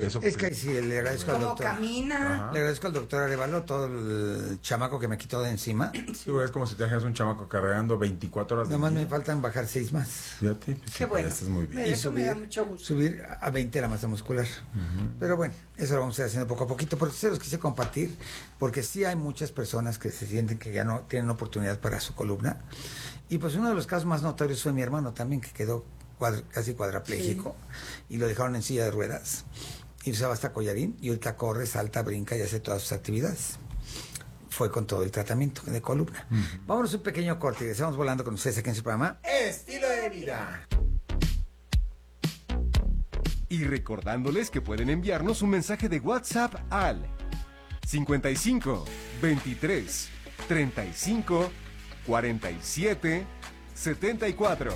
Eso Es que sí, le agradezco al ¿Cómo doctor. camina? Le agradezco al doctor Arevalo todo el chamaco que me quitó de encima. Tú ves como si te dejas un chamaco cargando 24 horas Nada más del me día. faltan bajar 6 más. Fíjate, pues, Qué bueno. Estás muy bien. Y Eso me da mucho gusto. subir a 20 la masa muscular. Pero bueno, eso lo vamos a ir haciendo poco a poquito, porque se los quise compartir, porque sí hay muchas personas que se sienten que ya no tienen oportunidad para su columna. Y pues uno de los casos más notorios fue mi hermano también, que quedó casi cuadrapléjico, y lo dejaron en silla de ruedas. Y usaba hasta collarín, y ahorita corre, salta, brinca y hace todas sus actividades. Fue con todo el tratamiento de columna. Vámonos a un pequeño corte y estamos volando con ustedes aquí en su programa Estilo de Vida. Y recordándoles que pueden enviarnos un mensaje de WhatsApp al 55 23 35 47 74.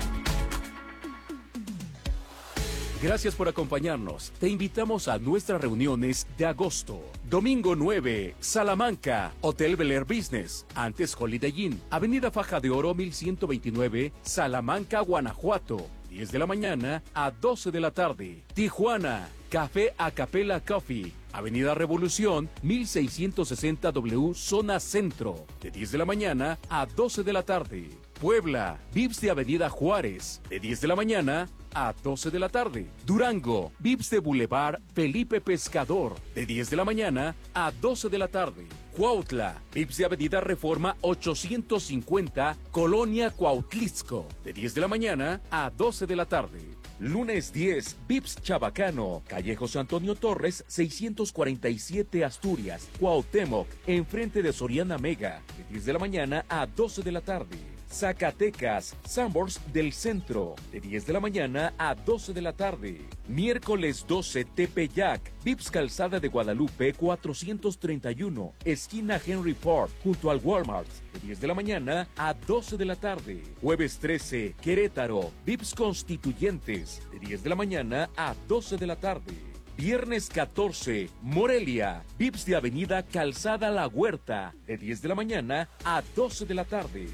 Gracias por acompañarnos. Te invitamos a nuestras reuniones de agosto. Domingo 9, Salamanca, Hotel Bel Air Business, antes Holiday Inn, Avenida Faja de Oro 1129, Salamanca, Guanajuato. 10 de la mañana a 12 de la tarde. Tijuana, Café Acapella Coffee, Avenida Revolución 1660 W, Zona Centro. De 10 de la mañana a 12 de la tarde. Puebla, Vips de Avenida Juárez, de 10 de la mañana a 12 de la tarde. Durango, Vips de Boulevard Felipe Pescador, de 10 de la mañana a 12 de la tarde. Cuautla, Vips de Avenida Reforma 850, Colonia Cuautlixco, de 10 de la mañana a 12 de la tarde. Lunes 10, Vips Chabacano, calle José Antonio Torres, 647 Asturias, Cuauhtémoc, enfrente de Soriana Mega, de 10 de la mañana a 12 de la tarde. Zacatecas, Sanborns del Centro, de 10 de la mañana a 12 de la tarde. Miércoles 12, Tepeyac, Vips Calzada de Guadalupe 431, esquina Henry Ford, junto al Walmart, de 10 de la mañana a 12 de la tarde. Jueves 13, Querétaro, Vips Constituyentes, de 10 de la mañana a 12 de la tarde. Viernes 14, Morelia, Vips de Avenida Calzada La Huerta, de 10 de la mañana a 12 de la tarde.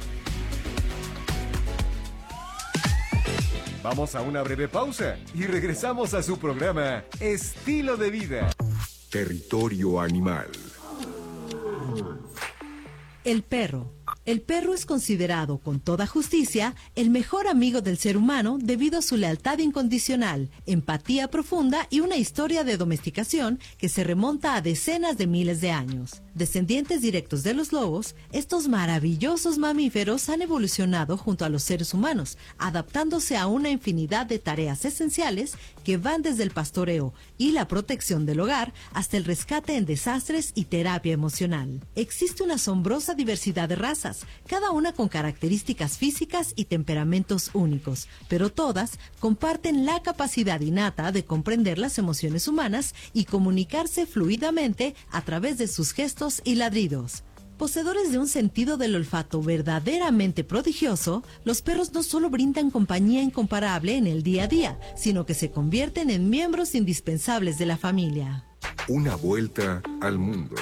Vamos a una breve pausa y regresamos a su programa Estilo de Vida. Territorio animal. El perro. El perro es considerado con toda justicia el mejor amigo del ser humano debido a su lealtad incondicional, empatía profunda y una historia de domesticación que se remonta a decenas de miles de años. Descendientes directos de los lobos, estos maravillosos mamíferos han evolucionado junto a los seres humanos, adaptándose a una infinidad de tareas esenciales que van desde el pastoreo y la protección del hogar hasta el rescate en desastres y terapia emocional. Existe una asombrosa diversidad de razas, cada una con características físicas y temperamentos únicos, pero todas comparten la capacidad innata de comprender las emociones humanas y comunicarse fluidamente a través de sus gestos y ladridos. Poseedores de un sentido del olfato verdaderamente prodigioso, los perros no solo brindan compañía incomparable en el día a día, sino que se convierten en miembros indispensables de la familia. Una vuelta al mundo.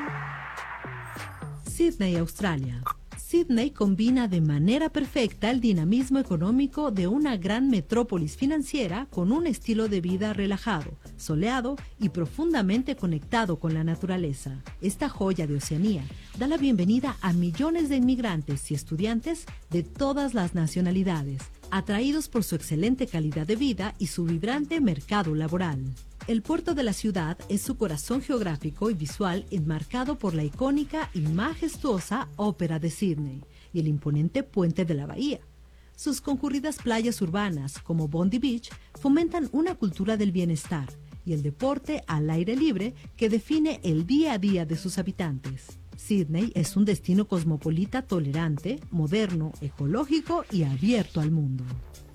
Sydney, Australia. Sydney combina de manera perfecta el dinamismo económico de una gran metrópolis financiera con un estilo de vida relajado, soleado y profundamente conectado con la naturaleza. Esta joya de Oceanía da la bienvenida a millones de inmigrantes y estudiantes de todas las nacionalidades, atraídos por su excelente calidad de vida y su vibrante mercado laboral. El puerto de la ciudad es su corazón geográfico y visual enmarcado por la icónica y majestuosa Ópera de Sydney y el imponente puente de la bahía. Sus concurridas playas urbanas, como Bondi Beach, fomentan una cultura del bienestar y el deporte al aire libre que define el día a día de sus habitantes. Sydney es un destino cosmopolita tolerante, moderno, ecológico y abierto al mundo.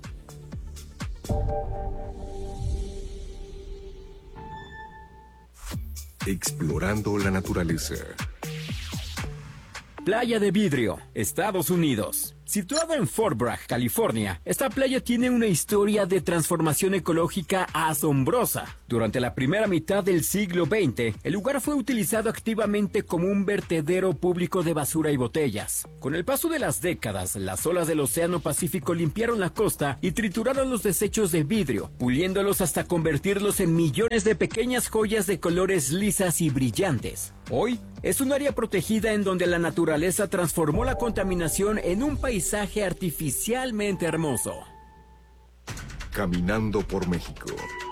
Explorando la naturaleza. Playa de Vidrio, Estados Unidos. Situada en Fort Bragg, California, esta playa tiene una historia de transformación ecológica asombrosa. Durante la primera mitad del siglo XX, el lugar fue utilizado activamente como un vertedero público de basura y botellas. Con el paso de las décadas, las olas del Océano Pacífico limpiaron la costa y trituraron los desechos de vidrio, puliéndolos hasta convertirlos en millones de pequeñas joyas de colores lisas y brillantes. Hoy es un área protegida en donde la naturaleza transformó la contaminación en un paisaje artificialmente hermoso. Caminando por México.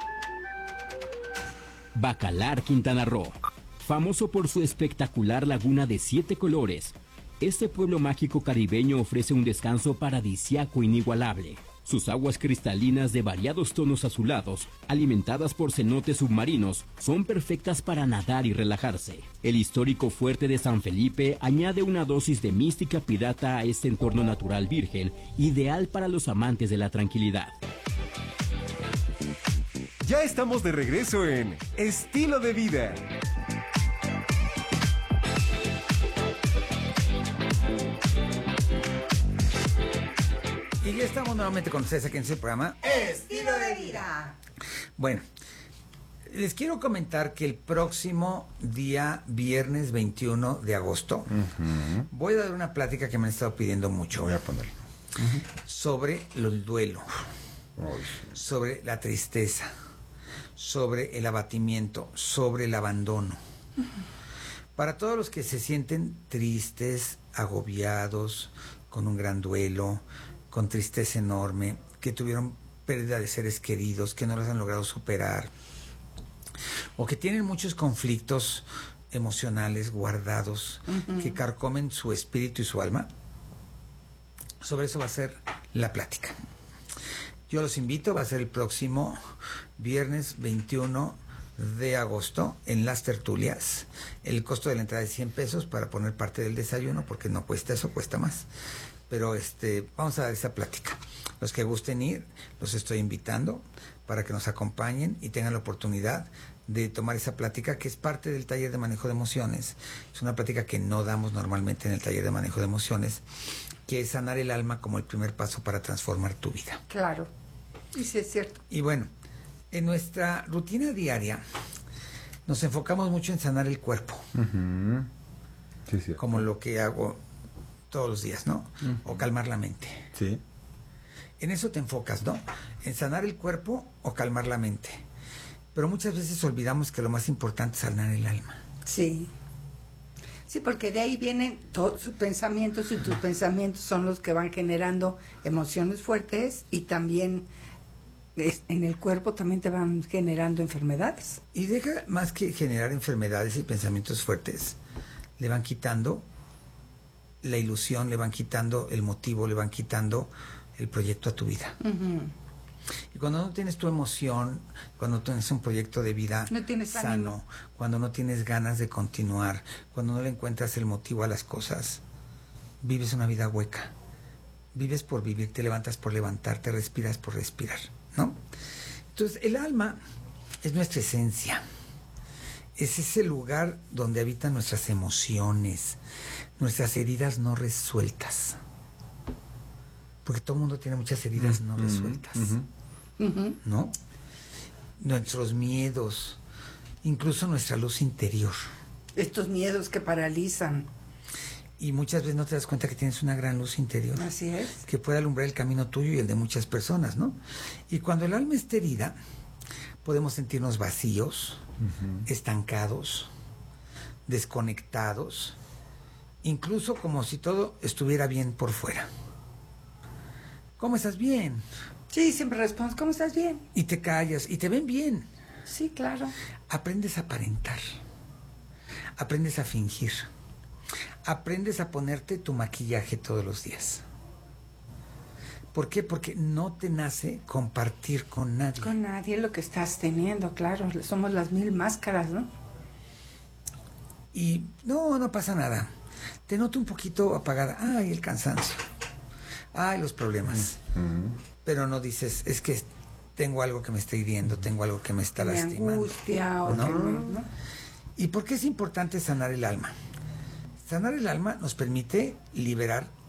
Bacalar, Quintana Roo. Famoso por su espectacular laguna de 7 colores, este pueblo mágico caribeño ofrece un descanso paradisíaco inigualable. Sus aguas cristalinas de variados tonos azulados, alimentadas por cenotes submarinos, son perfectas para nadar y relajarse. El histórico fuerte de San Felipe añade una dosis de mística pirata a este entorno natural virgen, ideal para los amantes de la tranquilidad. Ya estamos de regreso en Estilo de Vida. Y ya estamos nuevamente con ustedes aquí en este programa Estilo de Vida. Bueno, les quiero comentar que el próximo día, viernes 21 de agosto, voy a dar una plática que me han estado pidiendo mucho. Voy a ponerlo. Sobre el duelo, sobre la tristeza, sobre el abatimiento, sobre el abandono. Para todos los que se sienten tristes, agobiados, con un gran duelo, con tristeza enorme, que tuvieron pérdida de seres queridos, que no los han logrado superar, o que tienen muchos conflictos emocionales guardados, que carcomen su espíritu y su alma. Sobre eso va a ser la plática. Yo los invito, va a ser el próximo viernes 21 de agosto en Las Tertulias. El costo de la entrada es 100 pesos para poner parte del desayuno, porque no cuesta eso, cuesta más. Pero vamos a dar esa plática. Los que gusten ir, los estoy invitando para que nos acompañen y tengan la oportunidad de tomar esa plática, que es parte del taller de manejo de emociones. Es una plática que no damos normalmente en el taller de manejo de emociones, que es sanar el alma como el primer paso para transformar tu vida. Claro, y sí es cierto. Y bueno, en nuestra rutina diaria nos enfocamos mucho en sanar el cuerpo, Sí, sí. como lo que hago todos los días, ¿no? O calmar la mente. Sí. En eso te enfocas, ¿no? En sanar el cuerpo o calmar la mente. Pero muchas veces olvidamos que lo más importante es sanar el alma. Sí. Sí, porque de ahí vienen todos sus pensamientos, y tus pensamientos son los que van generando emociones fuertes, y también en el cuerpo también te van generando enfermedades. Y deja más que generar enfermedades y pensamientos fuertes, le van quitando la ilusión, le van quitando el motivo, le van quitando el proyecto a tu vida. Y cuando no tienes tu emoción, cuando tienes un proyecto de vida no tienes sano, ánimo, cuando no tienes ganas de continuar, cuando no le encuentras el motivo a las cosas, vives una vida hueca. Vives por vivir, te levantas por levantarte, respiras por respirar, ¿no? Entonces, el alma es nuestra esencia. Es ese lugar donde habitan nuestras emociones, nuestras heridas no resueltas. Porque todo el mundo tiene muchas heridas no resueltas, ¿no? Nuestros miedos, incluso nuestra luz interior. Estos miedos que paralizan. Y muchas veces no te das cuenta que tienes una gran luz interior. Así es. Que puede alumbrar el camino tuyo y el de muchas personas, ¿no? Y cuando el alma está herida, podemos sentirnos vacíos, estancados, desconectados, incluso como si todo estuviera bien por fuera. ¿Cómo estás? Bien. Sí, siempre respondes, ¿cómo estás? Bien. Y te callas y te ven bien. Sí, claro. Aprendes a aparentar, aprendes a fingir, aprendes a ponerte tu maquillaje todos los días. ¿Por qué? Porque no te nace compartir con nadie. Con nadie lo que estás teniendo, claro. Somos las 1000 máscaras, ¿no? Y no pasa nada. Te noto un poquito apagada. Ay, el cansancio. Ay, los problemas. Pero no dices, es que tengo algo que me está hiriendo, tengo algo que me está lastimando. Angustia o ¿no? ¿no? ¿Y por qué es importante sanar el alma? Sanar el alma nos permite liberar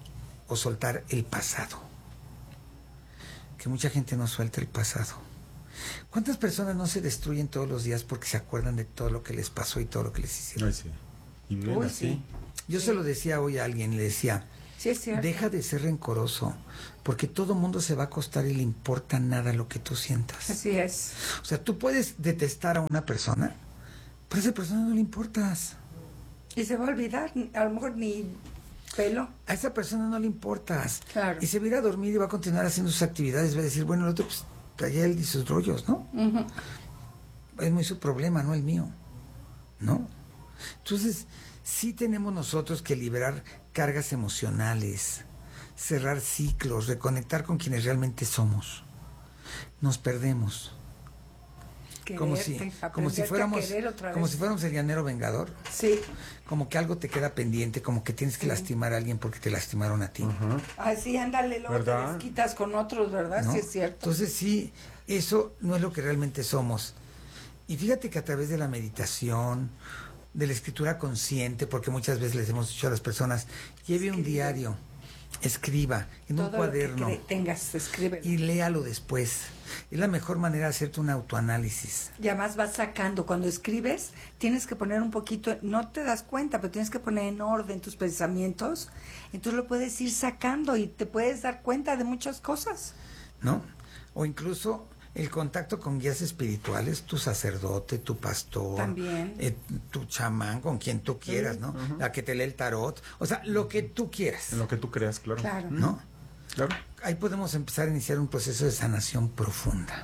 o soltar el pasado. Que mucha gente no suelta el pasado. ¿Cuántas personas no se destruyen todos los días porque se acuerdan de todo lo que les pasó y todo lo que les hicieron? Ay, sí. Y viven así. Sí. Yo se lo decía hoy a alguien, le decía, Sí, es cierto. deja de ser rencoroso, porque todo mundo se va a acostar y le importa nada lo que tú sientas. Así es. O sea, tú puedes detestar a una persona, pero a esa persona no le importas. Y se va a olvidar, a lo mejor ni pelo. A esa persona no le importas. Claro. Y se va a ir a dormir y va a continuar haciendo sus actividades. Va a decir, bueno, el otro, pues, allá él y sus rollos, ¿no? Ujú. Es muy su problema, no el mío. ¿No? Entonces, sí tenemos nosotros que liberar cargas emocionales, cerrar ciclos, reconectar con quienes realmente somos. Nos perdemos. Como si Aprenderte a fuéramos querer otra vez. como si fuéramos el llanero vengador. Sí. Como que algo te queda pendiente, como que tienes que lastimar a alguien porque te lastimaron a ti. Así, ándale, luego te ¿Verdad? desquitas con otros, ¿verdad? ¿No? Sí, es cierto. Entonces sí, eso no es lo que realmente somos. Y fíjate que a través de la meditación, de la escritura consciente, porque muchas veces les hemos dicho a las personas, lleve un diario, escriba en un Todo cuaderno lo que tengas, escribe. y léalo después. Es la mejor manera de hacerte un autoanálisis. Y además vas sacando, cuando escribes, tienes que poner un poquito, no te das cuenta, pero tienes que poner en orden tus pensamientos, entonces lo puedes ir sacando y te puedes dar cuenta de muchas cosas. ¿No? O incluso el contacto con guías espirituales, tu sacerdote, tu pastor, También. Tu chamán, con quien tú quieras, ¿no? La que te lee el tarot, o sea, lo que tú quieras, En lo que tú creas, claro. Claro. ¿no? Claro. Ahí podemos empezar a iniciar un proceso de sanación profunda.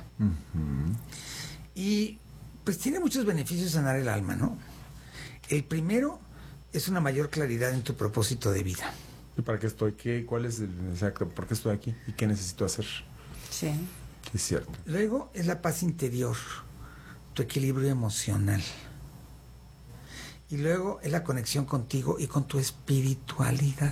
Y pues tiene muchos beneficios sanar el alma, ¿no? El primero es una mayor claridad en tu propósito de vida. ¿Y para qué estoy? ¿Cuál es el exacto? ¿Por qué estoy aquí? ¿Y qué necesito hacer? Sí. Es cierto. Luego es la paz interior, tu equilibrio emocional. Y luego es la conexión contigo y con tu espiritualidad.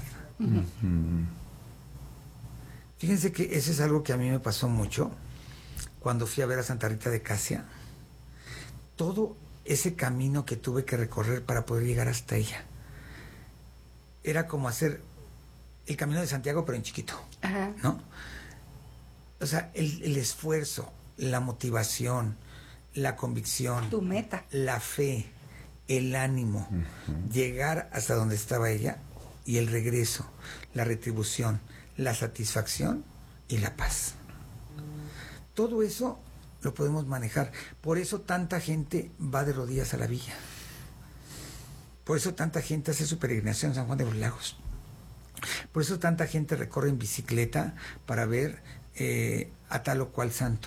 Fíjense que eso es algo que a mí me pasó mucho cuando fui a ver a Santa Rita de Casia. Todo ese camino que tuve que recorrer para poder llegar hasta ella. Era como hacer el camino de Santiago, pero en chiquito, Ajá. ¿no? O sea, el esfuerzo, la motivación, la convicción, Tu meta. la fe, el ánimo, llegar hasta donde estaba ella y el regreso, la retribución, la satisfacción y la paz. Todo eso lo podemos manejar. Por eso tanta gente va de rodillas a la villa. Por eso tanta gente hace su peregrinación en San Juan de los Lagos. Por eso tanta gente recorre en bicicleta para ver a tal o cual santo.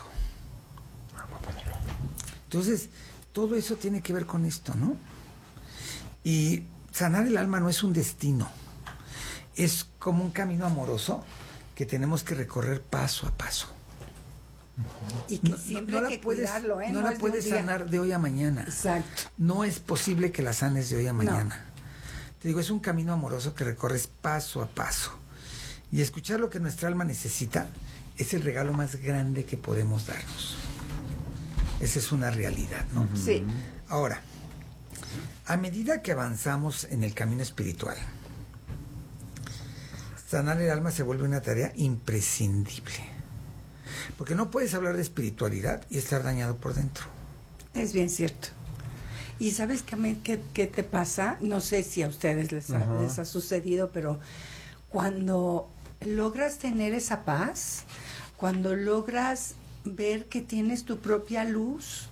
Entonces, todo eso tiene que ver con esto, ¿no? Y sanar el alma no es un destino, es como un camino amoroso que tenemos que recorrer paso a paso. Y que siempre hay que cuidarlo, ¿eh? No la es de puedes un día. sanar de hoy a mañana. Exacto. No es posible que la sanes de hoy a mañana. Te digo, es un camino amoroso que recorres paso a paso. Y escuchar lo que nuestra alma necesita es el regalo más grande que podemos darnos. Esa es una realidad, ¿no? Sí. Ahora, a medida que avanzamos en el camino espiritual, sanar el alma se vuelve una tarea imprescindible. Porque no puedes hablar de espiritualidad y estar dañado por dentro. Es bien cierto. Y ¿sabes qué te pasa? No sé si a ustedes les ha sucedido, pero cuando logras tener esa paz, cuando logras ver que tienes tu propia luz,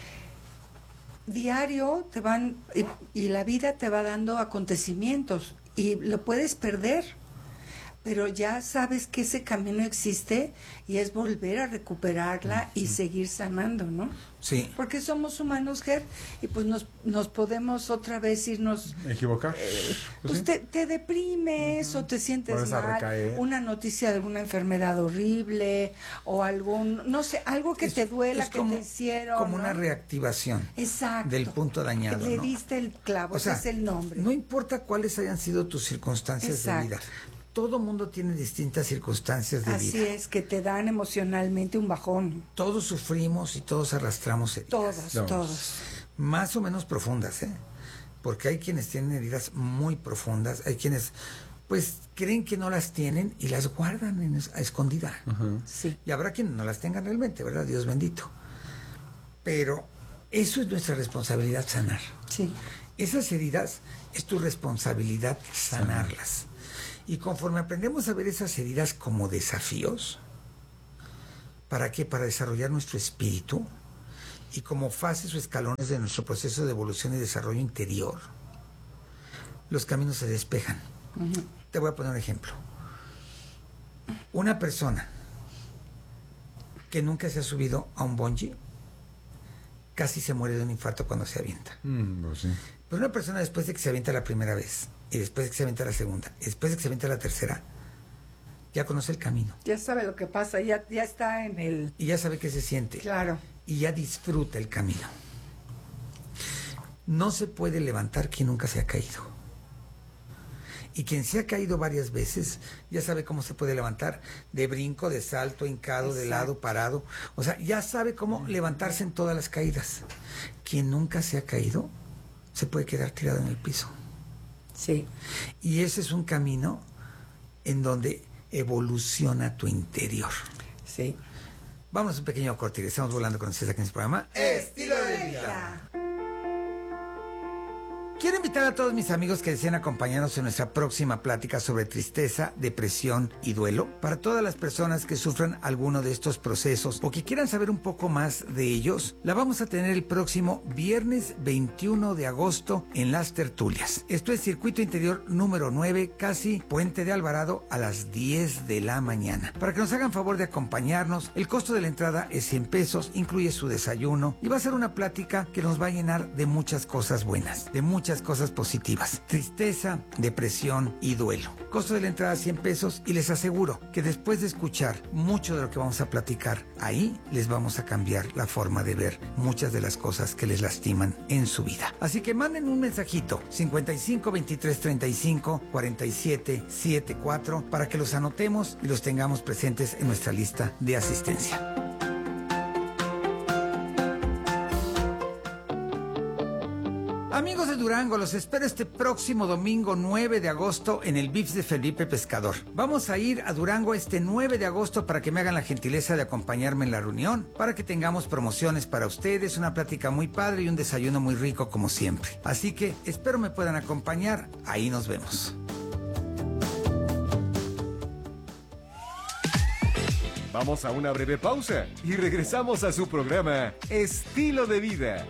diario te van, y la vida te va dando acontecimientos y lo puedes perder, pero ya sabes que ese camino existe y es volver a recuperarla y seguir sanando, ¿no? Sí. Porque somos humanos, Ger, y pues nos podemos otra vez irnos... ¿Equivocar? Pues sí. te deprimes o te sientes Vuelves a mal, recaer. una noticia de alguna enfermedad horrible o algún, no sé, algo que te duela, es que como, te hicieron. como ¿no? una reactivación Exacto. del punto dañado. Le ¿no? diste el clavo, O sea, ese es el nombre. no importa cuáles hayan sido tus circunstancias Exacto. de vida. Todo mundo tiene distintas circunstancias de Así vida. es, que te dan emocionalmente un bajón. Todos sufrimos y todos arrastramos heridas. Todos. Más o menos profundas, ¿eh? Porque hay quienes tienen heridas muy profundas, hay quienes pues creen que no las tienen y las guardan a escondida. Sí. Y habrá quienes no las tengan realmente, ¿verdad? Dios bendito. Pero eso es nuestra responsabilidad, sanar. Sí. Esas heridas es tu responsabilidad sanarlas. Y conforme aprendemos a ver esas heridas como desafíos, ¿para qué? Para desarrollar nuestro espíritu y como fases o escalones de nuestro proceso de evolución y desarrollo interior, los caminos se despejan. Te voy a poner un ejemplo. Una persona que nunca se ha subido a un bungee casi se muere de un infarto cuando se avienta. Pues sí. Pero una persona después de que se avienta la primera vez, y después de que se avienta la segunda, y después de que se avienta la tercera, ya conoce el camino. Ya sabe lo que pasa, ya está en el... Y ya sabe qué se siente. Claro. Y ya disfruta el camino. No se puede levantar quien nunca se ha caído. Y quien se ha caído varias veces, ya sabe cómo se puede levantar, de brinco, de salto, hincado, de lado, parado. O sea, ya sabe cómo levantarse en todas las caídas. Quien nunca se ha caído, se puede quedar tirado en el piso. Sí. Y ese es un camino en donde evoluciona tu interior. Sí. Vamos a un pequeño corte y estamos volando con ustedes aquí en este programa. Estilo de vida. Quiero invitar a todos mis amigos que deseen acompañarnos en nuestra próxima plática sobre tristeza, depresión y duelo. Para todas las personas que sufran alguno de estos procesos o que quieran saber un poco más de ellos, la vamos a tener el próximo viernes 21 de agosto en Las Tertulias. Esto es Circuito Interior número 9, casi Puente de Alvarado, a las 10 de la mañana. Para que nos hagan favor de acompañarnos, el costo de la entrada es 100 pesos, incluye su desayuno y va a ser una plática que nos va a llenar de muchas cosas buenas, de muchas cosas positivas. Tristeza, depresión y duelo. Costo de la entrada 100 pesos y les aseguro que después de escuchar mucho de lo que vamos a platicar ahí, les vamos a cambiar la forma de ver muchas de las cosas que les lastiman en su vida. Así que manden un mensajito 55 23 35 47 74 para que los anotemos y los tengamos presentes en nuestra lista de asistencia. Amigos de Durango, los espero este próximo domingo 9 de agosto en el Vips de Felipe Pescador. Vamos a ir a Durango este 9 de agosto para que me hagan la gentileza de acompañarme en la reunión, para que tengamos promociones para ustedes, una plática muy padre y un desayuno muy rico como siempre. Así que espero me puedan acompañar, ahí nos vemos. Vamos a una breve pausa y regresamos a su programa Estilo de Vida.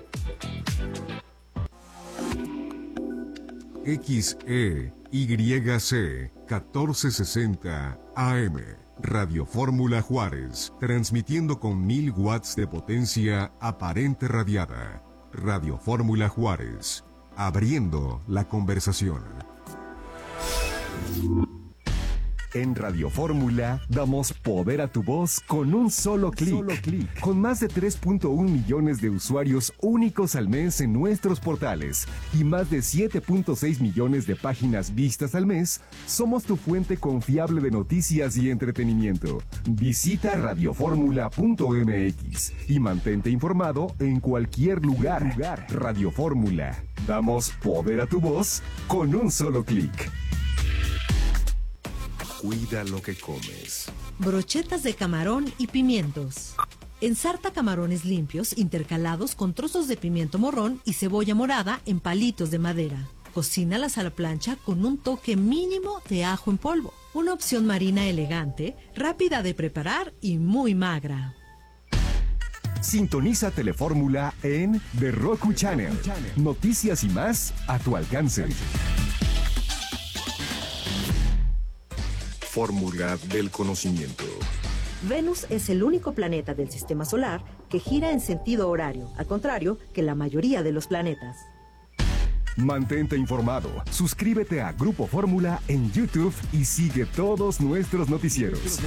XEYC 1460 AM. Radio Fórmula Juárez, transmitiendo con 1000 watts de potencia aparente radiada. Radio Fórmula Juárez, abriendo la conversación. En Radio Fórmula damos poder a tu voz con un solo clic. Con más de 3.1 millones de usuarios únicos al mes en nuestros portales y más de 7.6 millones de páginas vistas al mes, somos tu fuente confiable de noticias y entretenimiento. Visita radioformula.mx y mantente informado en cualquier lugar. Radio Fórmula. Damos poder a tu voz con un solo clic. Cuida lo que comes. Brochetas de camarón y pimientos. Ensarta camarones limpios intercalados con trozos de pimiento morrón y cebolla morada en palitos de madera. Cocínalas a la plancha con un toque mínimo de ajo en polvo. Una opción marina elegante, rápida de preparar y muy magra. Sintoniza Telefórmula en The Roku Channel. Noticias y más a tu alcance. Fórmula del conocimiento. Venus es el único planeta del sistema solar que gira en sentido horario, al contrario que la mayoría de los planetas. Mantente informado, suscríbete a Grupo Fórmula en YouTube y sigue todos nuestros noticieros.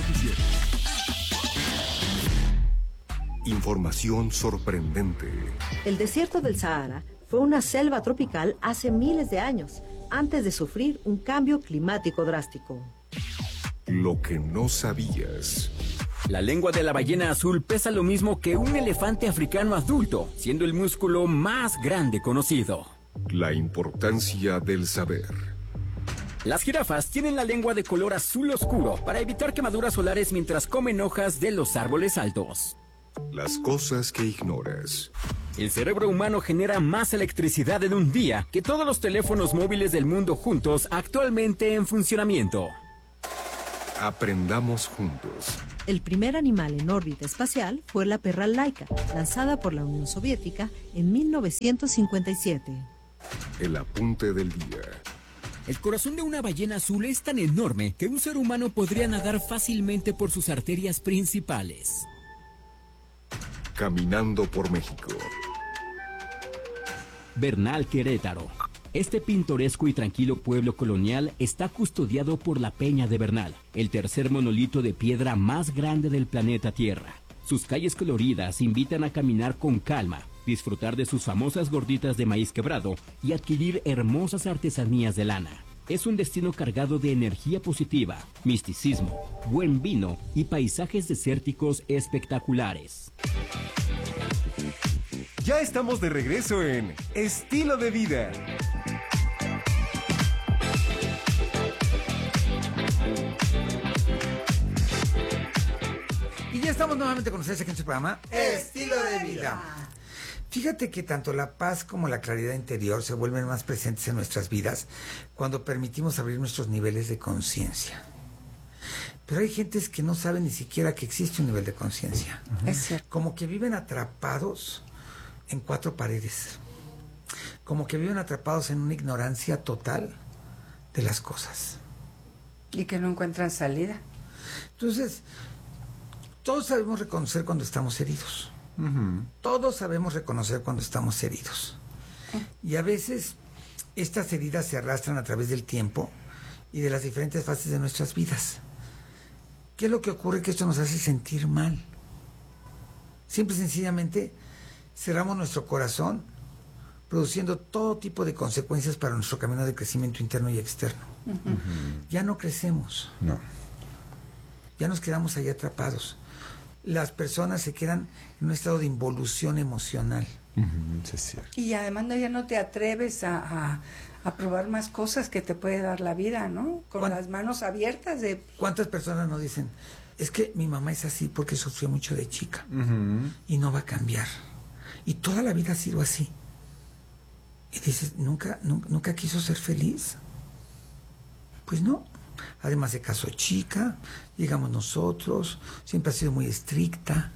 Información sorprendente. El desierto del Sahara fue una selva tropical hace miles de años, antes de sufrir un cambio climático drástico. Lo que no sabías. La lengua de la ballena azul pesa lo mismo que un elefante africano adulto, siendo el músculo más grande conocido. La importancia del saber. Las jirafas tienen la lengua de color azul oscuro para evitar quemaduras solares mientras comen hojas de los árboles altos. Las cosas que ignoras. El cerebro humano genera más electricidad en un día que todos los teléfonos móviles del mundo juntos actualmente en funcionamiento. Aprendamos juntos. El primer animal en órbita espacial fue la perra Laika, lanzada por la Unión Soviética en 1957. El apunte del día. El corazón de una ballena azul es tan enorme que un ser humano podría nadar fácilmente por sus arterias principales. Caminando por México. Bernal, Querétaro. Este pintoresco y tranquilo pueblo colonial está custodiado por la Peña de Bernal, el tercer monolito de piedra más grande del planeta Tierra. Sus calles coloridas invitan a caminar con calma, disfrutar de sus famosas gorditas de maíz quebrado y adquirir hermosas artesanías de lana. Es un destino cargado de energía positiva, misticismo, buen vino y paisajes desérticos espectaculares. Ya estamos de regreso en Estilo de Vida. Y ya estamos nuevamente con ustedes aquí en su programa Estilo de Vida. Fíjate que tanto la paz como la claridad interior se vuelven más presentes en nuestras vidas cuando permitimos abrir nuestros niveles de conciencia. Pero hay gentes que no saben ni siquiera que existe un nivel de conciencia. Es cierto. Como que viven atrapados en cuatro paredes. Como que viven atrapados en una ignorancia total de las cosas. Y que no encuentran salida. Entonces, todos sabemos reconocer cuando estamos heridos. Todos sabemos reconocer cuando estamos heridos. Y a veces estas heridas se arrastran a través del tiempo y de las diferentes fases de nuestras vidas. ¿Qué es lo que ocurre? Que esto nos hace sentir mal. Simple y sencillamente cerramos nuestro corazón, produciendo todo tipo de consecuencias para nuestro camino de crecimiento interno y externo. Ya no crecemos. No. Ya nos quedamos ahí atrapados. Las personas se quedan en un estado de involución emocional. Sí, es cierto. Y además ya no te atreves a probar más cosas que te puede dar la vida, ¿no? Con las manos abiertas de... ¿Cuántas personas nos dicen, es que mi mamá es así porque sufrió mucho de chica y no va a cambiar? Y toda la vida ha sido así. Y dices, ¿nunca quiso ser feliz? Pues no. Además se casó chica, llegamos nosotros, siempre ha sido muy estricta.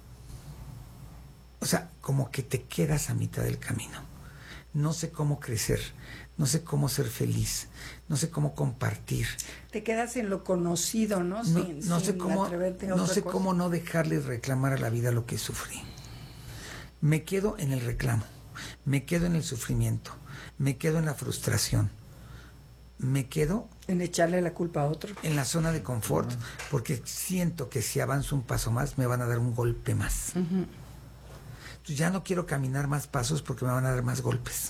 O sea, como que te quedas a mitad del camino. No sé cómo crecer, no sé cómo ser feliz, no sé cómo compartir. Te quedas en lo conocido, ¿no? No sé cómo no dejarle reclamar a la vida lo que sufrí. Me quedo en el reclamo, me quedo en el sufrimiento, me quedo en la frustración, me quedo en echarle la culpa a otro, en la zona de confort, porque siento que si avanzo un paso más me van a dar un golpe más. Entonces ya no quiero caminar más pasos porque me van a dar más golpes.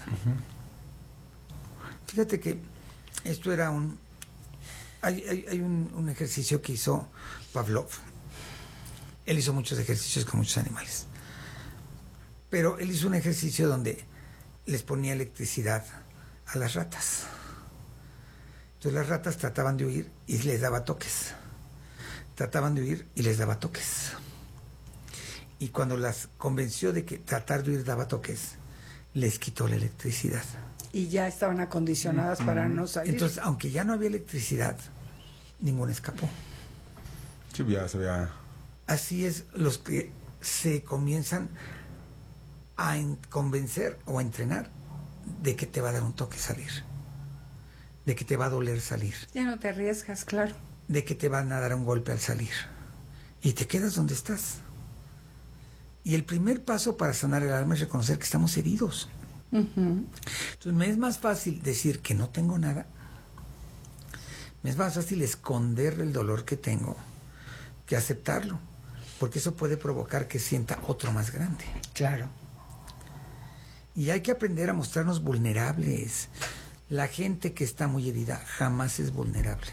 Fíjate que esto era hay un ejercicio que hizo Pavlov. Él hizo muchos ejercicios con muchos animales, pero él hizo un ejercicio donde les ponía electricidad a las ratas. Entonces las ratas trataban de huir y les daba toques. Trataban de huir y les daba toques. Y cuando las convenció de que tratar de huir daba toques, les quitó la electricidad. Y ya estaban acondicionadas para no salir. Entonces, aunque ya no había electricidad, ninguna escapó. Sí, ya se veía. Así es, los que se comienzan a convencer o a entrenar de que te va a dar un toque salir, de que te va a doler salir, ya no te arriesgas, claro, de que te van a dar un golpe al salir y te quedas donde estás. Y el primer paso para sanar el alma es reconocer que estamos heridos. Entonces me es más fácil decir que no tengo nada, me es más fácil esconder el dolor que tengo que aceptarlo, porque eso puede provocar que sienta otro más grande. Claro. Y hay que aprender a mostrarnos vulnerables. La gente que está muy herida jamás es vulnerable.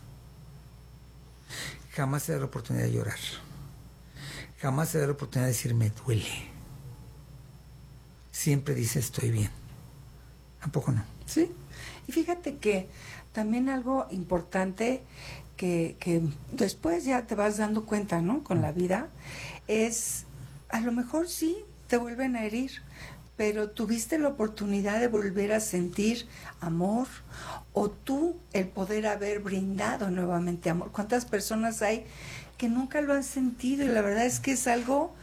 Jamás se da la oportunidad de llorar. Jamás se da la oportunidad de decir me duele. Siempre dice estoy bien. ¿A poco no? Sí. Y fíjate que también algo importante que después ya te vas dando cuenta, ¿no? Con la vida, es, a lo mejor sí, te vuelven a herir, pero tuviste la oportunidad de volver a sentir amor, o tú el poder haber brindado nuevamente amor. ¿Cuántas personas hay que nunca lo han sentido? Y la verdad es que es algo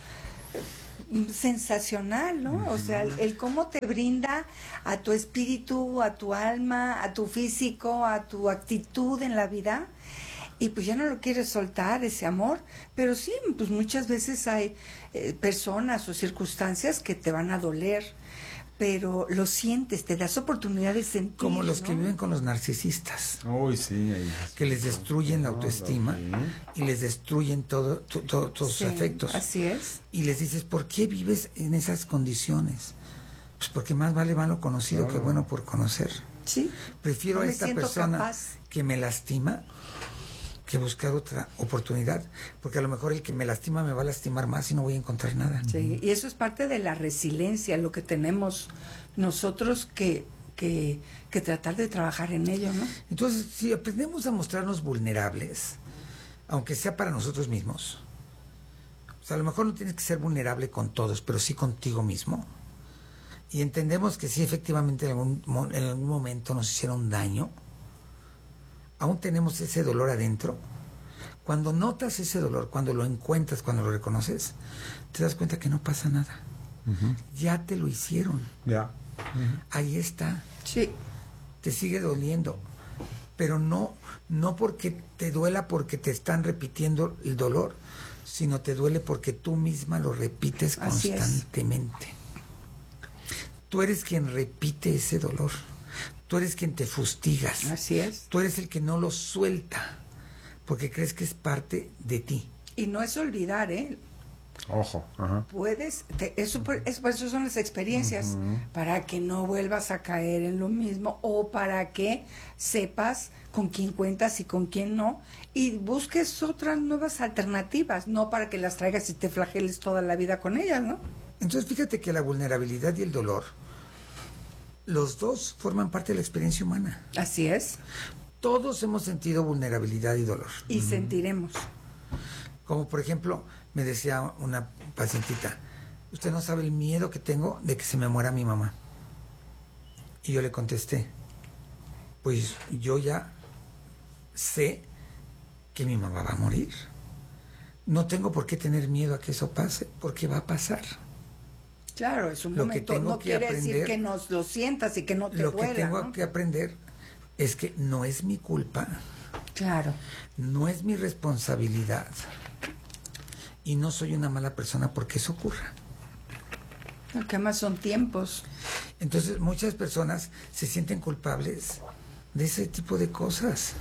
sensacional, ¿no? O sea, el cómo te brinda a tu espíritu, a tu alma, a tu físico, a tu actitud en la vida, y pues ya no lo quieres soltar, ese amor. Pero sí, pues muchas veces hay personas o circunstancias que te van a doler, pero lo sientes, te das oportunidad de sentir. Como los ¿no? que viven con los narcisistas. Uy, sí. Ahí. Que les destruyen la autoestima y les destruyen todos sus afectos. Así es. Y les dices, ¿por qué vives en esas condiciones? Pues porque más vale malo conocido que bueno por conocer. Sí. Prefiero No a me esta siento persona capaz. que me lastima que buscar otra oportunidad, porque a lo mejor el que me lastima me va a lastimar más y no voy a encontrar nada. Sí, y eso es parte de la resiliencia, lo que tenemos nosotros que tratar de trabajar en ello, ¿no? Entonces, si aprendemos a mostrarnos vulnerables, aunque sea para nosotros mismos, o sea, a lo mejor no tienes que ser vulnerable con todos, pero sí contigo mismo, y entendemos que sí, efectivamente, en algún momento nos hicieron daño, aún tenemos ese dolor adentro. Cuando notas ese dolor, cuando lo encuentras, cuando lo reconoces, te das cuenta que no pasa nada. Ya te lo hicieron. Ya. Ahí está. Sí. Te sigue doliendo, pero no porque te duela porque te están repitiendo el dolor, sino te duele porque tú misma lo repites Así constantemente. Tú eres quien repite ese dolor. Tú eres quien te fustigas. Así es. Tú eres el que no lo suelta porque crees que es parte de ti. Y no es olvidar, ¿eh? Ojo. Ajá. Puedes, por eso son las experiencias, para que no vuelvas a caer en lo mismo, o para que sepas con quién cuentas y con quién no, y busques otras nuevas alternativas, no para que las traigas y te flageles toda la vida con ellas, ¿no? Entonces fíjate que la vulnerabilidad y el dolor, los dos forman parte de la experiencia humana. Así es. Todos hemos sentido vulnerabilidad y dolor. Y sentiremos. Como por ejemplo, me decía una pacientita, usted no sabe el miedo que tengo de que se me muera mi mamá. Y yo le contesté, pues yo ya sé que mi mamá va a morir. No tengo por qué tener miedo a que eso pase, porque va a pasar. Claro, es un Lo momento, que tengo no que quiere aprender, decir que nos lo sientas y que no te Lo duela, que tengo ¿no? que aprender es que no es mi culpa, Claro. no es mi responsabilidad y no soy una mala persona porque eso ocurra. Lo que más son tiempos. Entonces muchas personas se sienten culpables de ese tipo de cosas.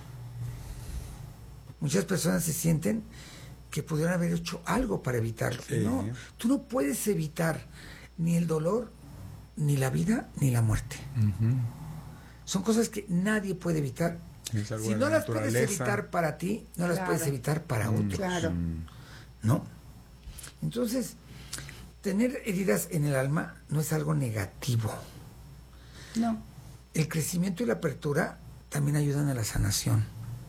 Muchas personas se sienten que pudieron haber hecho algo para evitarlo. Sí. Y no, tú no puedes evitar ni el dolor, ni la vida, ni la muerte. Son cosas que nadie puede evitar. Es algo Si de no la las puedes naturaleza. evitar para ti, no las Claro. puedes evitar para otros. Claro. ¿No? Entonces, tener heridas en el alma no es algo negativo. No. El crecimiento y la apertura también ayudan a la sanación.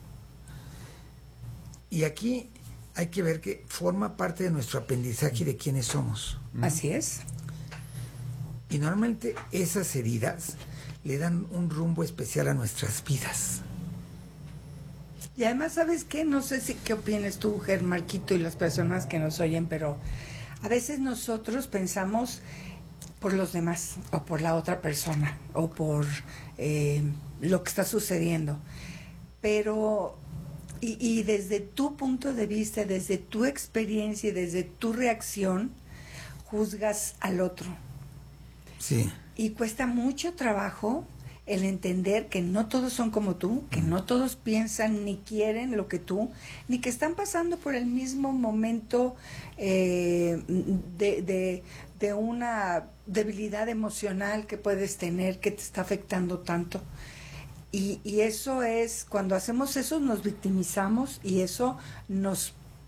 Y aquí hay que ver que forma parte de nuestro aprendizaje de quiénes somos. Así es. Y normalmente esas heridas le dan un rumbo especial a nuestras vidas. Y además, ¿sabes qué? No sé si qué opinas tú, Germarquito, y las personas que nos oyen, pero a veces nosotros pensamos por los demás, o por la otra persona, o por lo que está sucediendo. Pero, y desde tu punto de vista, desde tu experiencia y desde tu reacción, juzgas al otro. Sí. Y cuesta mucho trabajo el entender que no todos son como tú, que no todos piensan ni quieren lo que tú, ni que están pasando por el mismo momento de una debilidad emocional que puedes tener, que te está afectando tanto. Y eso es, cuando hacemos eso nos victimizamos y eso nos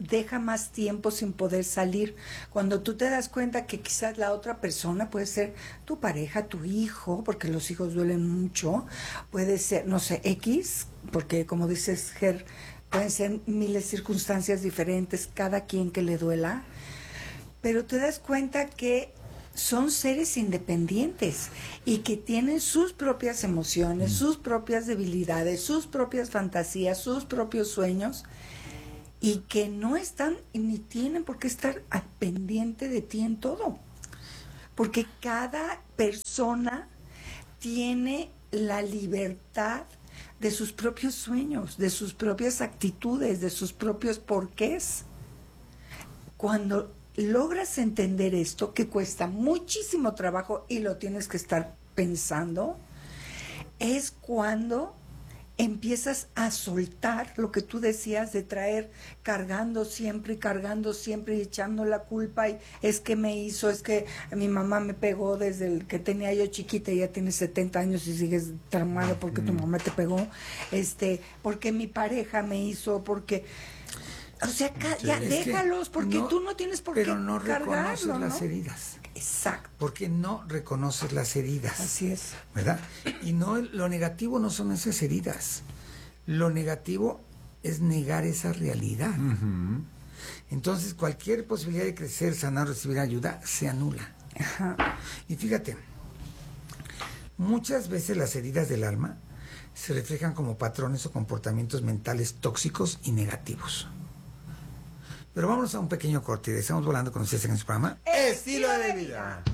deja más tiempo sin poder salir. Cuando tú te das cuenta que quizás la otra persona puede ser tu pareja, tu hijo, porque los hijos duelen mucho, puede ser, no sé, X, porque como dices, Ger, pueden ser miles de circunstancias diferentes, cada quien que le duela, pero te das cuenta que son seres independientes y que tienen sus propias emociones, sus propias debilidades, sus propias fantasías, sus propios sueños, y que no están ni tienen por qué estar al pendiente de ti en todo. Porque cada persona tiene la libertad de sus propios sueños, de sus propias actitudes, de sus propios porqués. Cuando logras entender esto, que cuesta muchísimo trabajo y lo tienes que estar pensando, es cuando empiezas a soltar lo que tú decías de traer cargando siempre y echando la culpa, y es que me hizo, es que mi mamá me pegó desde el que tenía yo chiquita y ya tienes 70 años y sigues traumado porque tu mamá te pegó, porque mi pareja me hizo, porque... O sea, ya déjalos, porque no, tú no tienes por qué cargarlo, reconoces las heridas. Exacto. Porque no reconoces las heridas. Así es. ¿Verdad? Y no, lo negativo no son esas heridas. Lo negativo es negar esa realidad. Uh-huh. Entonces, cualquier posibilidad de crecer, sanar, recibir ayuda, se anula. Ajá. Y fíjate, muchas veces las heridas del alma se reflejan como patrones o comportamientos mentales tóxicos y negativos. Pero vámonos a un pequeño corte. Estamos volando con ustedes en su programa Estilo de Vida.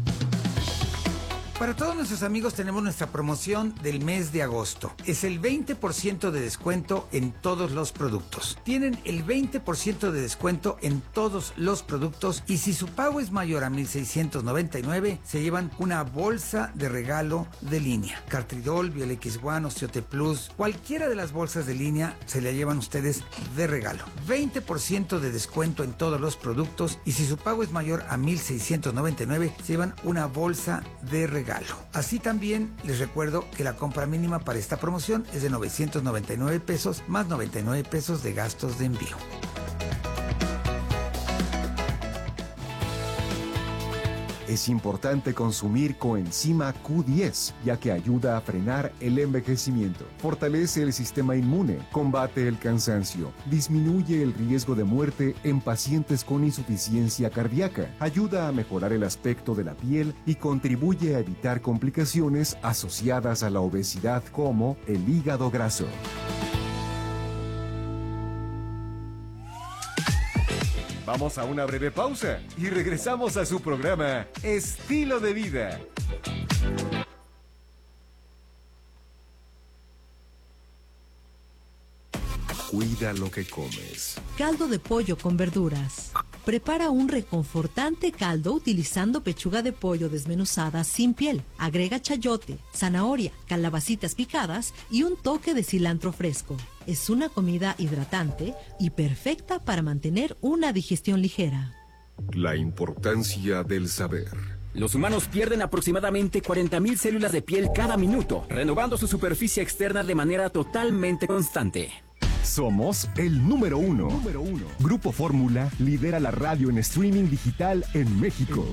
Para todos nuestros amigos tenemos nuestra promoción del mes de agosto. Es el 20% de descuento en todos los productos. Tienen el 20% de descuento en todos los productos, y si su pago es mayor a $1,699, se llevan una bolsa de regalo de línea. Cartridol, Biolex One, Osteote Plus, cualquiera de las bolsas de línea se la llevan ustedes de regalo. 20% de descuento en todos los productos, y si su pago es mayor a $1,699, se llevan una bolsa de regalo. Así también les recuerdo que la compra mínima para esta promoción es de $999 más $99 de gastos de envío. Es importante consumir coenzima Q10, ya que ayuda a frenar el envejecimiento, fortalece el sistema inmune, combate el cansancio, disminuye el riesgo de muerte en pacientes con insuficiencia cardíaca, ayuda a mejorar el aspecto de la piel y contribuye a evitar complicaciones asociadas a la obesidad como el hígado graso. Vamos a una breve pausa y regresamos a su programa Estilo de Vida. Cuida lo que comes. Caldo de pollo con verduras. Prepara un reconfortante caldo utilizando pechuga de pollo desmenuzada sin piel. Agrega chayote, zanahoria, calabacitas picadas y un toque de cilantro fresco. Es una comida hidratante y perfecta para mantener una digestión ligera. La importancia del saber. Los humanos pierden aproximadamente 40.000 células de piel cada minuto, renovando su superficie externa de manera totalmente constante. Somos el número uno. Grupo Fórmula lidera la radio en streaming digital en México.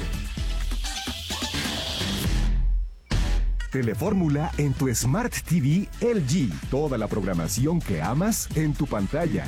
Telefórmula en tu Smart TV LG. Toda la programación que amas en tu pantalla.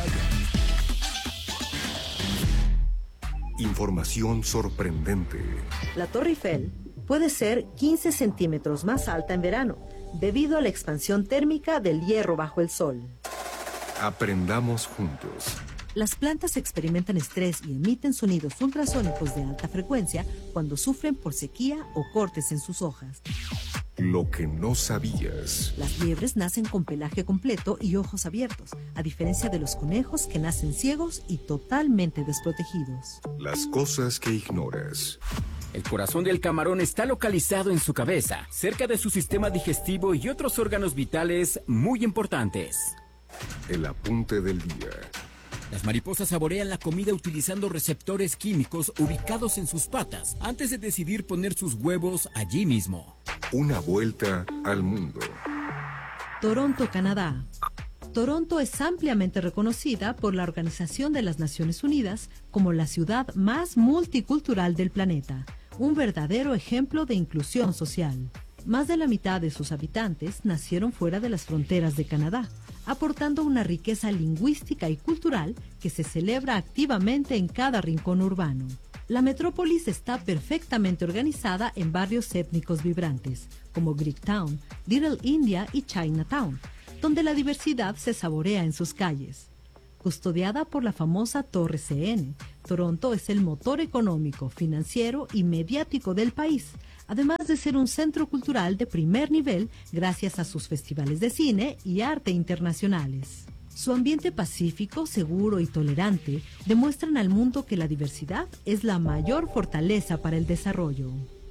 Información sorprendente. La Torre Eiffel puede ser 15 centímetros más alta en verano, debido a la expansión térmica del hierro bajo el sol. Aprendamos juntos. Las plantas experimentan estrés y emiten sonidos ultrasónicos de alta frecuencia cuando sufren por sequía o cortes en sus hojas. Lo que no sabías. Las liebres nacen con pelaje completo y ojos abiertos, a diferencia de los conejos que nacen ciegos y totalmente desprotegidos. Las cosas que ignoras. El corazón del camarón está localizado en su cabeza, cerca de su sistema digestivo y otros órganos vitales muy importantes. El apunte del día. Las mariposas saborean la comida utilizando receptores químicos ubicados en sus patas antes de decidir poner sus huevos allí mismo. Una vuelta al mundo. Toronto, Canadá. Toronto es ampliamente reconocida por la Organización de las Naciones Unidas como la ciudad más multicultural del planeta, un verdadero ejemplo de inclusión social. Más de la mitad de sus habitantes nacieron fuera de las fronteras de Canadá, aportando una riqueza lingüística y cultural que se celebra activamente en cada rincón urbano. La metrópolis está perfectamente organizada en barrios étnicos vibrantes, como Greektown, Little India y Chinatown, donde la diversidad se saborea en sus calles. Custodiada por la famosa Torre CN, Toronto es el motor económico, financiero y mediático del país, además de ser un centro cultural de primer nivel gracias a sus festivales de cine y arte internacionales. Su ambiente pacífico, seguro y tolerante demuestran al mundo que la diversidad es la mayor fortaleza para el desarrollo.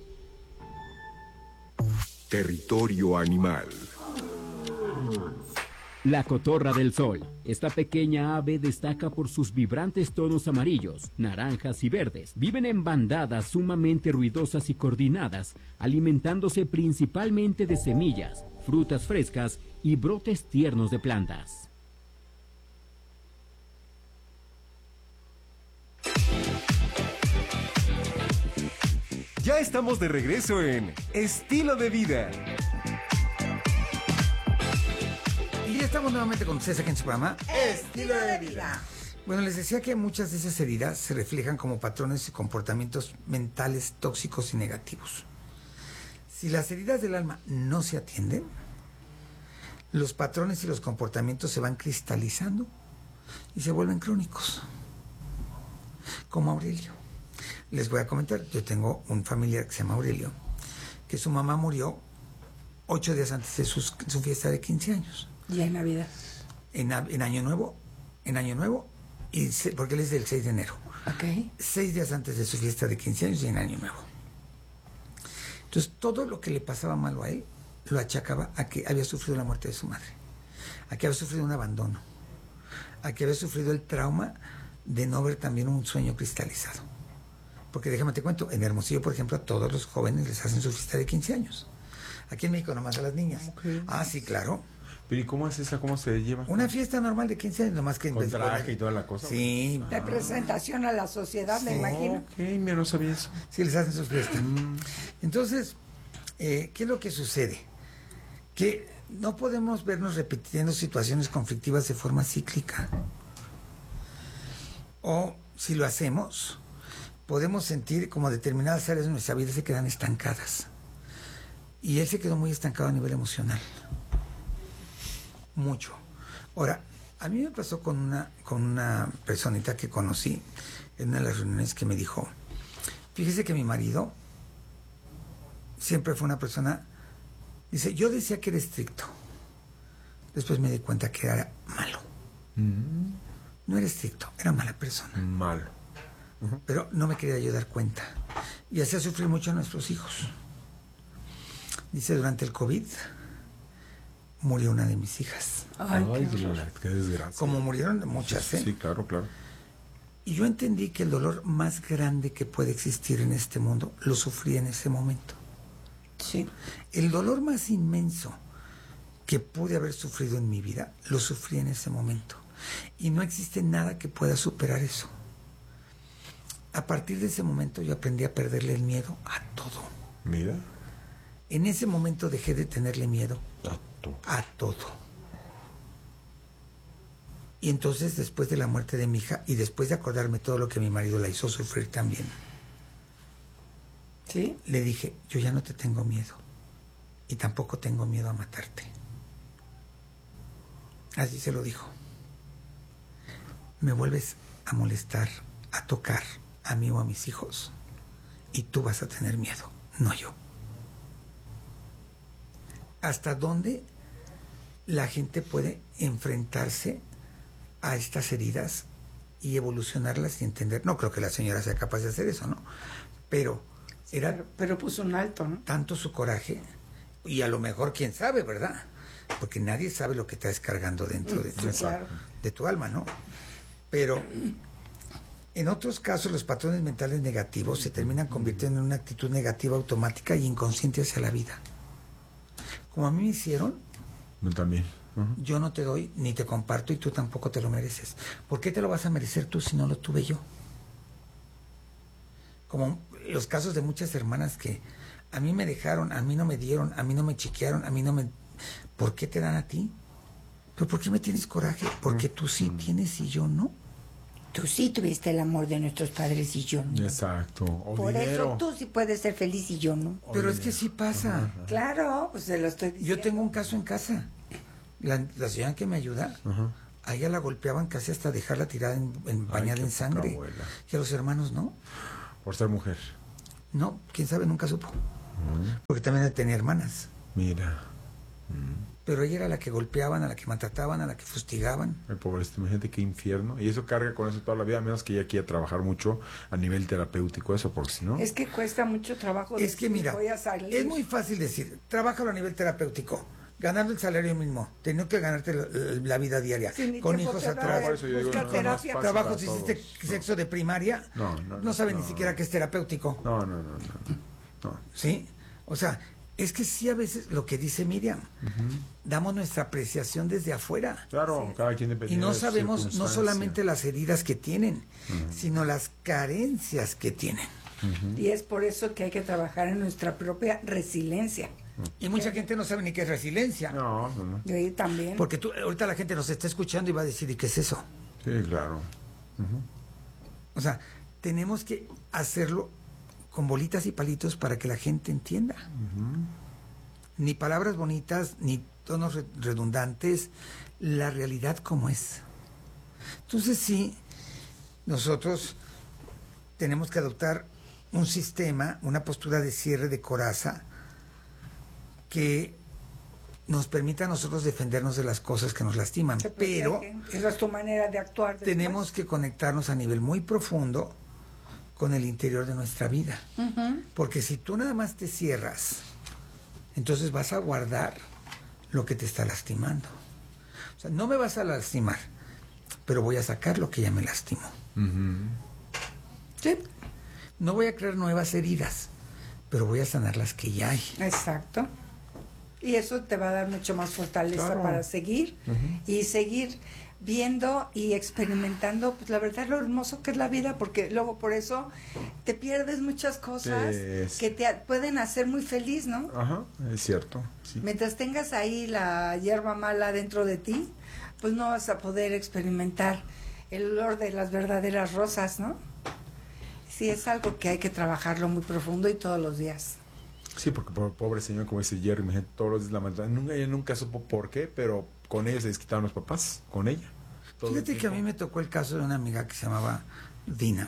Territorio animal. La cotorra del sol. Esta pequeña ave destaca por sus vibrantes tonos amarillos, naranjas y verdes. Viven en bandadas sumamente ruidosas y coordinadas, alimentándose principalmente de semillas, frutas frescas y brotes tiernos de plantas. Ya estamos de regreso en Estilo de Vida. Y ya estamos nuevamente con ustedes aquí en su programa Estilo de Vida. Bueno, les decía que muchas de esas heridas se reflejan como patrones y comportamientos mentales tóxicos y negativos. Si las heridas del alma no se atienden, los patrones y los comportamientos se van cristalizando y se vuelven crónicos. Como Aurelio. Les voy a comentar, yo tengo un familiar que se llama Aurelio, que su mamá murió 8 días antes de su fiesta de 15 años. ¿Y en Navidad? En Año Nuevo, porque él es del 6 de enero. Ok. 6 días antes de su fiesta de 15 años y en Año Nuevo. Entonces, todo lo que le pasaba malo a él, lo achacaba a que había sufrido la muerte de su madre, a que había sufrido un abandono, a que había sufrido el trauma de no ver también un sueño cristalizado. Porque déjame te cuento, en Hermosillo, por ejemplo, a todos los jóvenes les hacen su fiesta de 15 años. Aquí en México nomás a las niñas. Okay. Ah, sí, claro. Pero ¿y cómo es esa? ¿Cómo se lleva? Una fiesta normal de 15 años, nomás que... Con traje y toda la cosa. Sí. De presentación a la sociedad, me imagino. Ok, mira, no sabía eso. Sí, les hacen sus fiestas. Entonces, ¿qué es lo que sucede? Que no podemos vernos repitiendo situaciones conflictivas de forma cíclica. O, si lo hacemos, podemos sentir como determinadas áreas de nuestra vida se quedan estancadas. Y él se quedó muy estancado a nivel emocional. Mucho. Ahora, a mí me pasó con una personita que conocí en una de las reuniones que me dijo, fíjese que mi marido siempre fue una persona, dice, yo decía que era estricto. Después me di cuenta que era malo. No era estricto, era mala persona. Malo. Pero no me quería yo dar cuenta. Y hacía sufrir mucho a nuestros hijos. Dice, durante el COVID murió una de mis hijas. Ay, qué desgracia. Como murieron muchas, ¿eh? Sí, claro, claro. Y yo entendí que el dolor más grande que puede existir en este mundo lo sufrí en ese momento. sí. El dolor más inmenso que pude haber sufrido en mi vida, lo sufrí en ese momento. Y no existe nada que pueda superar eso. A partir de ese momento yo aprendí a perderle el miedo a todo. Mira. En ese momento dejé de tenerle miedo a todo. Y entonces, después de la muerte de mi hija y después de acordarme todo lo que mi marido la hizo sufrir también, ¿Sí? le dije, yo ya no te tengo miedo y tampoco tengo miedo a matarte. Así se lo dijo. Me vuelves a molestar, a tocar a mí o a mis hijos y tú vas a tener miedo, no yo. ¿Hasta dónde la gente puede enfrentarse a estas heridas y evolucionarlas y entender? No creo que la señora sea capaz de hacer eso, ¿no? Pero era Pero puso un alto, ¿no? tanto su coraje, y a lo mejor quién sabe, ¿verdad? Porque nadie sabe lo que estás cargando dentro de tu, claro. de tu alma, ¿no? Pero en otros casos los patrones mentales negativos se terminan convirtiendo en una actitud negativa automática y inconsciente hacia la vida. Como a mí me hicieron, Yo también. yo no te doy ni te comparto y tú tampoco te lo mereces. ¿Por qué te lo vas a merecer tú si no lo tuve yo? Como los casos de muchas hermanas que a mí me dejaron, a mí no me dieron, a mí no me chiquearon, a mí no me... ¿Por qué te dan a ti? ¿Pero por qué me tienes coraje? Porque tú sí tienes y yo no. Tú sí tuviste el amor de nuestros padres y yo no. Exacto. O Por dinero. eso tú sí puedes ser feliz y yo no. Pero es que sí pasa. Claro, pues se lo estoy diciendo. Yo tengo un caso en casa. La señora que me ayuda, a ella la golpeaban casi hasta dejarla tirada bañada qué en sangre. poca abuela. Y a los hermanos no. Por ser mujer. No, quién sabe, nunca supo. Porque también tenía hermanas. Mira. Pero ella era la que golpeaban, a la que maltrataban, a la que fustigaban. Ay, pobrecito, imagínate qué infierno. Y eso carga con eso toda la vida, a menos que ella quiera trabajar mucho a nivel terapéutico, eso, porque si no... Es que cuesta mucho trabajo. Es que decir, mira, voy a salir. es muy fácil decir, trabájalo a nivel terapéutico, ganando el salario mismo, teniendo que ganarte la vida diaria, Sí, ni con tiempo hijos te atrás, da, por eso yo digo, busca no, terapia. no es fácil trabajos, para hiciste todos. sexo de primaria, no saben ni siquiera que es terapéutico. No. ¿Sí? O sea, es que sí a veces lo que dice Miriam, damos nuestra apreciación desde afuera. Claro, cada quien Y depende no de su sabemos no circunstancia. solamente las heridas que tienen, sino las carencias que tienen. Y es por eso que hay que trabajar en nuestra propia resiliencia. Y mucha gente no sabe ni qué es resiliencia. No. Yo también. Porque ahorita la gente nos está escuchando y va a decir, ¿y qué es eso? Sí, claro. O sea, tenemos que hacerlo con bolitas y palitos para que la gente entienda. Ni palabras bonitas, ni tonos redundantes, la realidad como es. Entonces sí, nosotros tenemos que adoptar un sistema, una postura de cierre de coraza que nos permita a nosotros defendernos de las cosas que nos lastiman. Pero esa es tu manera de actuar. después. tenemos que conectarnos a nivel muy profundo con el interior de nuestra vida. Porque si tú nada más te cierras, entonces vas a guardar lo que te está lastimando. O sea, no me vas a lastimar, pero voy a sacar lo que ya me lastimó. Sí, No voy a crear nuevas heridas, pero voy a sanar las que ya hay. exacto. Y eso te va a dar mucho más fortaleza Claro. para seguir y seguir viendo y experimentando, pues la verdad lo hermoso que es la vida, porque luego por eso te pierdes muchas cosas que te pueden hacer muy feliz, ¿no? Ajá, es cierto. Sí. Mientras tengas ahí la hierba mala dentro de ti, pues no vas a poder experimentar el olor de las verdaderas rosas, ¿no? Sí, es algo que hay que trabajarlo muy profundo y todos los días. Sí, porque pobre señor, como dice Jerry, imagínate, todos los días la maltrata. Ella nunca supo por qué, pero con ella se desquitaron los papás, con ella. Todo el Fíjate que a mí tiempo. me tocó el caso de una amiga que se llamaba Dina,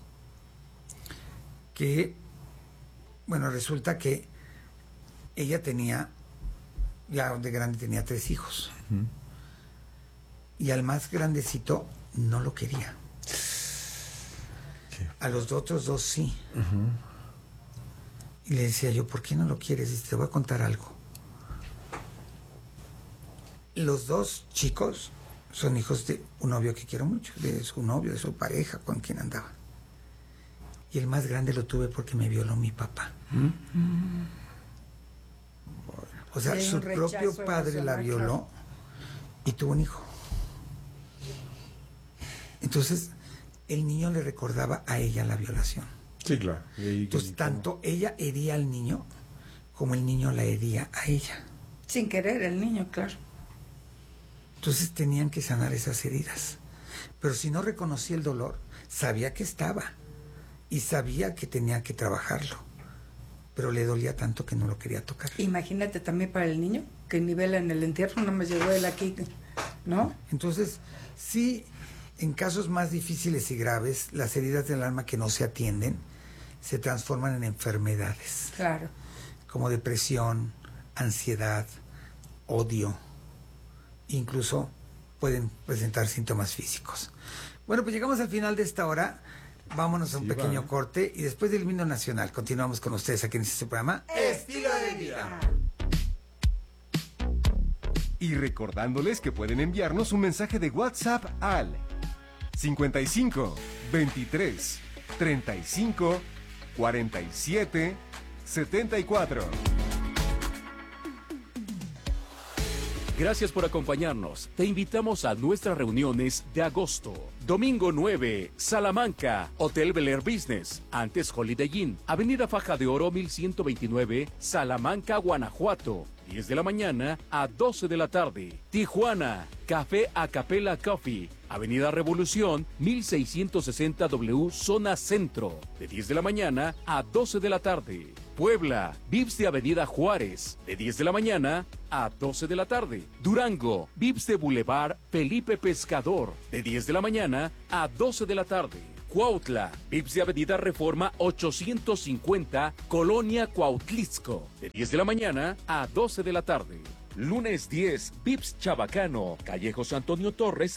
que, bueno, resulta que ella tenía, ya de grande tenía 3 hijos, y al más grandecito no lo quería. A los otros 2 sí. Y le decía yo, ¿por qué no lo quieres? Dice, te voy a contar algo. Los 2 chicos son hijos de un novio que quiero mucho, de su novio, de su pareja, con quien andaba. Y el más grande lo tuve porque me violó mi papá. O sea, Hay su un rechazo propio padre la emocional, violó claro. y tuvo un hijo. Entonces, el niño le recordaba a ella la violación. Sí, claro. Entonces, tanto ella hería al niño como el niño la hería a ella. Sin querer el niño, claro. Entonces tenían que sanar esas heridas. Pero si no reconocía el dolor, sabía que estaba y sabía que tenía que trabajarlo. Pero le dolía tanto que no lo quería tocar. Imagínate también para el niño, que nivela en el entierro, no me llegó él aquí, ¿no? Entonces, sí, en casos más difíciles y graves, las heridas del alma que no se atienden se transforman en enfermedades, Claro. como depresión, ansiedad, odio. Incluso pueden presentar síntomas físicos. Bueno, pues llegamos al final de esta hora. Vámonos a un pequeño corte y después del himno nacional continuamos con ustedes aquí en este programa Estilo de vida. Y recordándoles que pueden enviarnos un mensaje de WhatsApp al 55 23 35 47 74. Gracias por acompañarnos. Te invitamos a nuestras reuniones de agosto. Domingo 9, Salamanca, Hotel Bel Air Business, antes Holiday Inn, Avenida Faja de Oro 1129, Salamanca, Guanajuato. 10 de la mañana a 12 de la tarde. Tijuana, Café Acapella Coffee, Avenida Revolución, 1660 W, Zona Centro, de 10 de la mañana a 12 de la tarde. Puebla, Vips de Avenida Juárez, de 10 de la mañana a 12 de la tarde. Durango, Vips de Boulevard Felipe Pescador, de 10 de la mañana a 12 de la tarde. Cuautla, Vips de Avenida Reforma 850, Colonia Cuautlixco, de 10 de la mañana a 12 de la tarde. Lunes 10, Vips Chabacano, calle José Antonio Torres,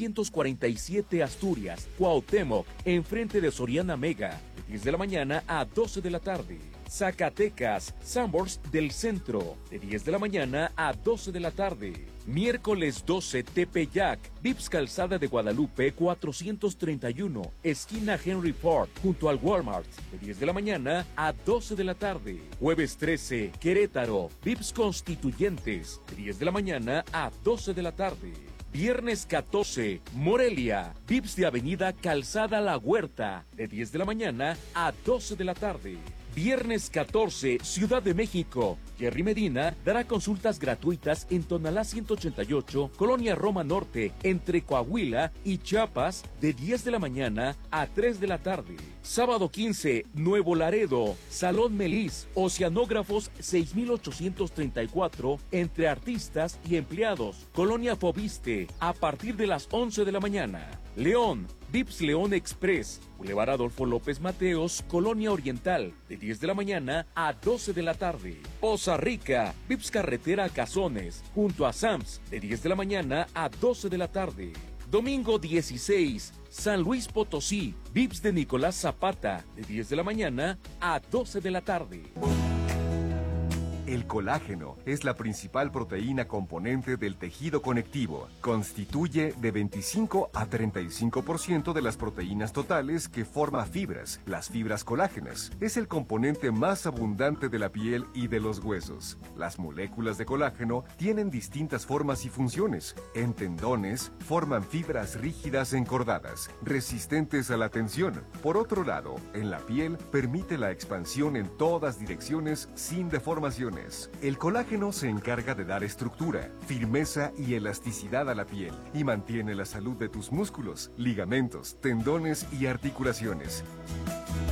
647 Asturias, Cuauhtémoc, enfrente de Soriana Mega, de 10 de la mañana a 12 de la tarde. Zacatecas, Sanborns del Centro, de 10 de la mañana a 12 de la tarde. Miércoles 12, Tepeyac, Vips Calzada de Guadalupe 431, esquina Henry Ford, junto al Walmart, de 10 de la mañana a 12 de la tarde. Jueves 13, Querétaro, Vips Constituyentes, de 10 de la mañana a 12 de la tarde. Viernes 14, Morelia, Vips de Avenida Calzada La Huerta, de 10 de la mañana a 12 de la tarde. Viernes 14, Ciudad de México. Jerry Medina dará consultas gratuitas en Tonalá 188, Colonia Roma Norte, entre Coahuila y Chiapas, de 10 de la mañana a 3 de la tarde. Sábado 15, Nuevo Laredo, Salón Melis, Oceanógrafos 6834, entre artistas y empleados, Colonia Fobiste, a partir de las 11 de la mañana. León, Vips León Express, Boulevard Adolfo López Mateos, Colonia Oriental, de 10 de la mañana a 12 de la tarde. Poza Rica, Vips Carretera Cazones, junto a Sams, de 10 de la mañana a 12 de la tarde. Domingo 16, San Luis Potosí, Vips de Nicolás Zapata, de 10 de la mañana a 12 de la tarde. El colágeno es la principal proteína componente del tejido conectivo. Constituye de 25 a 35% de las proteínas totales que forma fibras, las fibras colágenas. Es el componente más abundante de la piel y de los huesos. Las moléculas de colágeno tienen distintas formas y funciones. En tendones, forman fibras rígidas encordadas, resistentes a la tensión. Por otro lado, en la piel, permite la expansión en todas direcciones sin deformaciones. El colágeno se encarga de dar estructura, firmeza y elasticidad a la piel y mantiene la salud de tus músculos, ligamentos, tendones y articulaciones.